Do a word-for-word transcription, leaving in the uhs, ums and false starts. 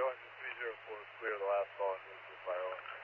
Joe, three zero four, clear the last call and move to fire alarm.